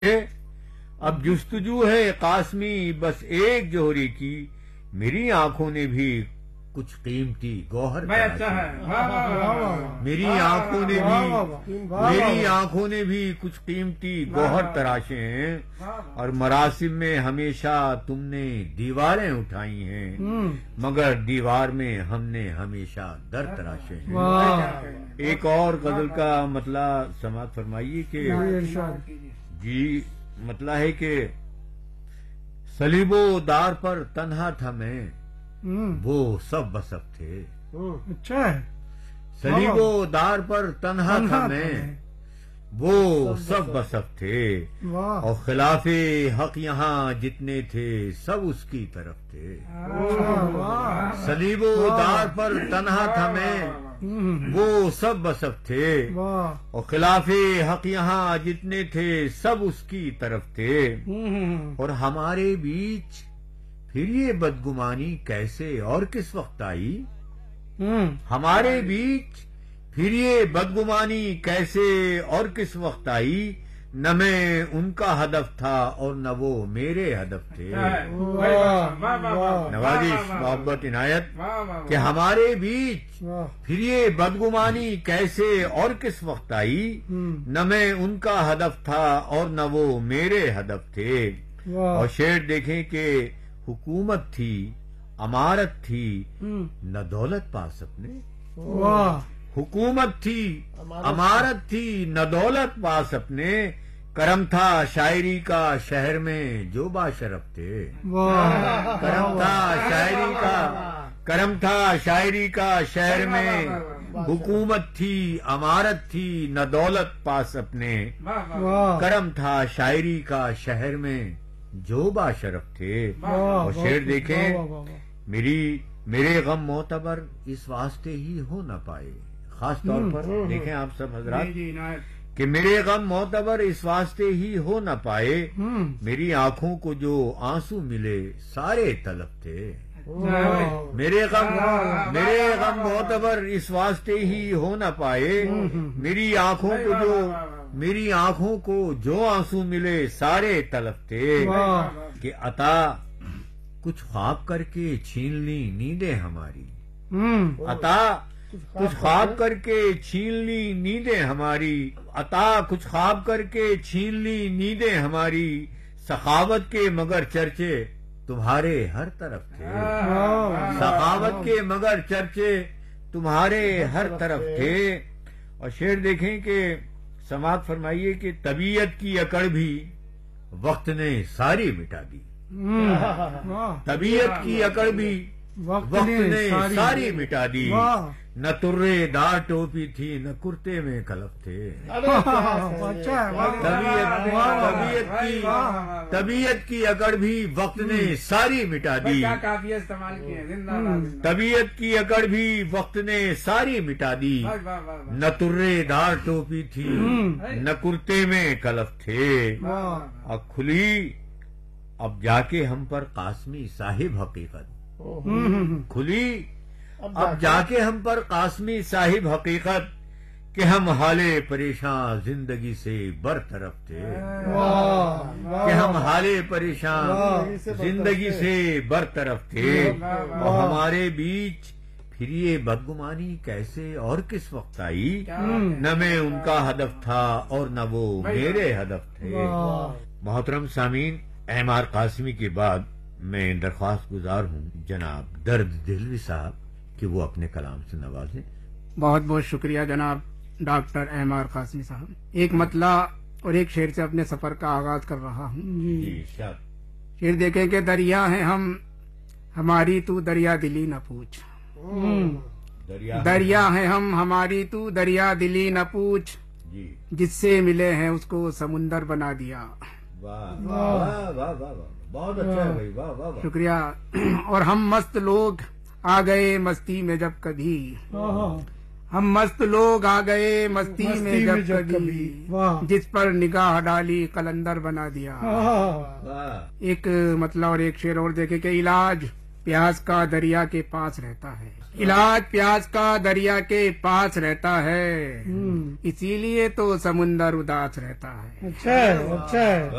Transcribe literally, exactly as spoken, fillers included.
اب جستجو ہے قاسمی بس ایک جوہری کی، میری آنکھوں نے بھی کچھ قیمتی گوہر تراشے ہیں، میری آنکھوں نے بھی میری آنکھوں نے بھی کچھ قیمتی گوہر تراشے ہیں، اور مراسم میں ہمیشہ تم نے دیواریں اٹھائی ہیں، مگر دیوار میں ہم نے ہمیشہ در تراشے ہیں۔ ایک اور غزل کا مطلب سماعت فرمائیے کہ جی مطلب ہے کہ صلیب و دار پر تنہا تھا میں، وہ سب بسب تھے۔ اچھا ہے، صلیب و دار پر تنہا تھا میں، وہ سب بسب تھے، اور خلاف حق یہاں جتنے تھے سب اس کی طرف تھے۔ صلیب و دار پر تنہا تھا میں، وہ سب بسب تھے، اور خلاف حق یہاں جتنے تھے سب اس کی طرف تھے، اور ہمارے بیچ پھر یہ بدگمانی کیسے اور کس وقت آئی؟ ہمارے بیچ پھر یہ بدگمانی کیسے اور کس وقت آئی؟ نہ میں ان کا ہدف تھا اور نہ وہ میرے ہدف تھے۔ نوازش محبت عنایت کہ ہمارے بیچ پھر یہ بدگمانی کیسے اور کس وقت آئی؟ نہ میں ان کا ہدف تھا اور نہ وہ میرے ہدف تھے۔ اور شعر دیکھیں کہ حکومت تھی، امارت تھی، نہ دولت پاس اپنے۔ حکومت تھی، امارت تھی، نہ دولت پاس اپنے، کرم تھا شاعری کا شہر میں جو باشرف تھے۔ کرم تھا شاعری کا کرم تھا شاعری کا شہر میں، حکومت تھی، امارت تھی، نہ دولت پاس اپنے، کرم تھا شاعری کا شہر میں جو باشرف تھے۔ اور شعر دیکھیں میری میرے غم معتبر اس واسطے ہی ہو نہ پائے، خاص طور پر دیکھیں آپ سب حضرات کہ میرے غم معتبر اس واسطے ہی ہو نہ پائے، میری آنکھوں کو جو آنسو ملے سارے طلب تھے۔ میرے غم میرے غم معتبر اس واسطے ہی ہو نہ پائے، میری آنکھوں کو جو میری آنکھوں کو جو آنسو ملے سارے طلب تھے، کہ عطا کچھ خواب کر کے چھین لی نیندیں ہماری، عطا کچھ خواب کر کے چھین لی نیندیں ہماری، عطا کچھ خواب کر کے چھین لی نیندیں ہماری، سخاوت کے مگر چرچے تمہارے ہر طرف تھے۔ سخاوت کے مگر چرچے تمہارے ہر طرف تھے۔ اور شعر دیکھیں کہ سماعت فرمائیے کہ طبیعت کی اکڑ بھی وقت نے ساری مٹا دی، طبیعت کی اکڑ بھی وقت نے ساری مٹا دی، نہ ترے دار ٹوپی تھی نہ کرتے میں کلف تھے۔ طبیعت کی طبیعت کی اکڑ بھی وقت نے ساری مٹا دی، طبیعت کی اکڑ بھی وقت نے ساری مٹا دی، نہ ترے دار ٹوپی تھی نہ کرتے میں کلف تھے۔ اور کھلی اب جا کے ہم پر قاسمی صاحب حقیقت، کھلی اب جا کے ہم پر قاسمی صاحب حقیقت، کہ ہم حالے پریشان زندگی سے برطرف تھے، کہ ہم حالے پریشان زندگی سے برطرف تھے، اور ہمارے بیچ پھر یہ بدگمانی کیسے اور کس وقت آئی؟ نہ میں ان کا ہدف تھا اور نہ وہ میرے ہدف تھے۔ محترم سامعین، اعمار قاسمی کے بعد میں درخواست گزار ہوں جناب درد دہلوی صاحب کہ وہ اپنے کلام سے نوازیں۔ بہت بہت شکریہ جناب ڈاکٹر اعمار قاسمی صاحب۔ ایک مطلع اور ایک شعر سے اپنے سفر کا آغاز کر رہا ہوں۔ جی شعر دیکھیں کہ دریا ہیں ہم، ہماری تو دریا دلی نہ پوچھ، دریا ہیں ہم ہماری تو دریا دلی نہ پوچھ، جس سے ملے ہیں اس کو سمندر بنا دیا۔ واہ واہ واہ واہ، بہت اچھا ہے بھائی، واہ واہ واہ۔ شکریہ۔ اور ہم مست لوگ آ گئے مستی میں جب کبھی، ہم مست لوگ آ گئے مستی میں جب کبھی، جس پر نگاہ ڈالی قلندر بنا دیا۔ ایک مطلب اور ایک شعر اور دیکھے کہ علاج پیاس کا دریا کے پاس رہتا ہے، علاج پیاس کا دریا کے پاس رہتا ہے، اسی لیے تو سمندر اداس رہتا ہے۔ اچھا ہے، اچھا ہے۔